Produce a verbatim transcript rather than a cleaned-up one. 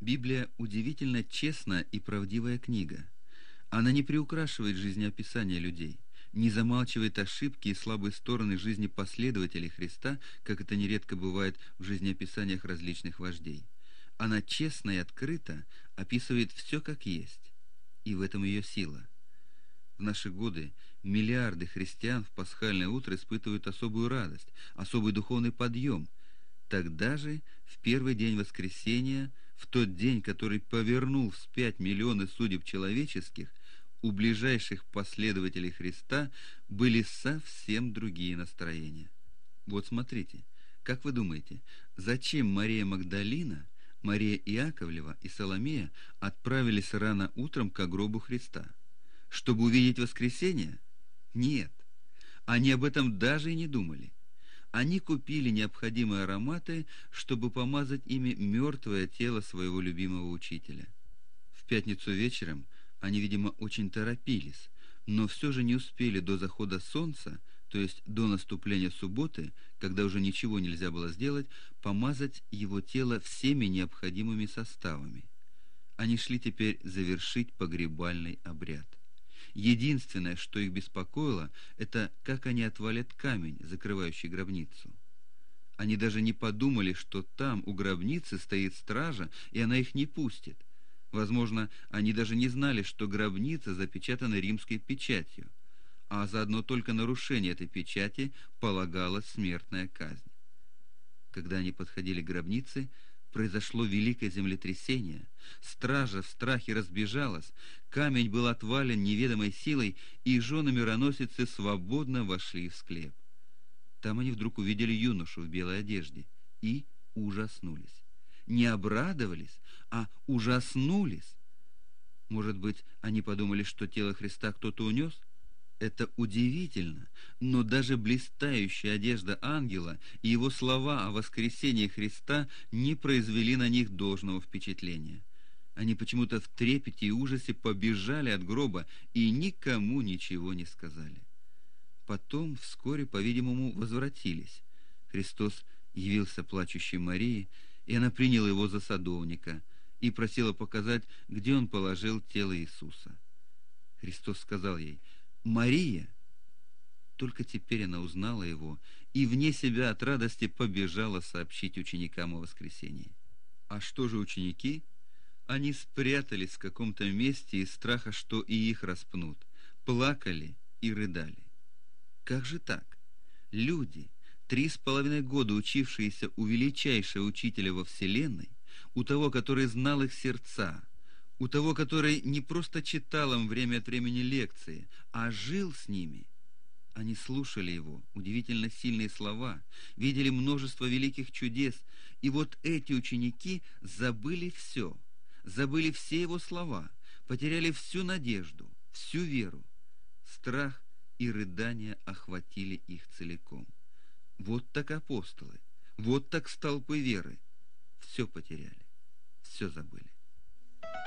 Библия удивительно честная и правдивая книга. Она не приукрашивает жизнеописание людей, не замалчивает ошибки и слабые стороны жизни последователей Христа, как это нередко бывает в жизнеописаниях различных вождей. Она честно и открыто описывает все как есть, и в этом ее сила. В наши годы миллиарды христиан в пасхальное утро испытывают особую радость, особый духовный подъем. Тогда же, в первый день воскресения, в тот день, который повернул вспять миллионы судеб человеческих, у ближайших последователей Христа были совсем другие настроения. Вот смотрите, как вы думаете, зачем Мария Магдалина, Мария Иаковлева и Соломея отправились рано утром к гробу Христа? Чтобы увидеть воскресение? Нет, они об этом даже и не думали. Они купили необходимые ароматы, чтобы помазать ими мертвое тело своего любимого учителя. В пятницу вечером они, видимо, очень торопились, но все же не успели до захода солнца, то есть до наступления субботы, когда уже ничего нельзя было сделать, помазать его тело всеми необходимыми составами. Они шли теперь завершить погребальный обряд. Единственное, что их беспокоило, это как они отвалят камень, закрывающий гробницу. Они даже не подумали, что там у гробницы стоит стража, и она их не пустит. Возможно, они даже не знали, что гробница запечатана римской печатью, а за одно только нарушение этой печати полагалась смертная казнь. Когда они подходили к гробнице, произошло великое землетрясение. Стража в страхе разбежалась, камень был отвален неведомой силой, и жены мироносицы свободно вошли в склеп. Там они вдруг увидели юношу в белой одежде и ужаснулись. Не обрадовались, а ужаснулись. Может быть, они подумали, что тело Христа кто-то унес? Это удивительно, но даже блистающая одежда ангела и его слова о воскресении Христа не произвели на них должного впечатления. Они почему-то в трепете и ужасе побежали от гроба и никому ничего не сказали. Потом, вскоре, по-видимому, возвратились. Христос явился плачущей Марии, и она приняла его за садовника и просила показать, где он положил тело Иисуса. Христос сказал ей: «Мария!» Только теперь она узнала его и вне себя от радости побежала сообщить ученикам о воскресении. А что же ученики? Они спрятались в каком-то месте из страха, что и их распнут, плакали и рыдали. Как же так? Люди, три с половиной года учившиеся у величайшего учителя во вселенной, у того, который знал их сердца, у того, который не просто читал им время от времени лекции, а жил с ними. Они слушали его, удивительно сильные слова, видели множество великих чудес, и вот эти ученики забыли все, забыли все его слова, потеряли всю надежду, всю веру. Страх и рыдания охватили их целиком. Вот так апостолы, вот так столпы веры. Все потеряли, все забыли.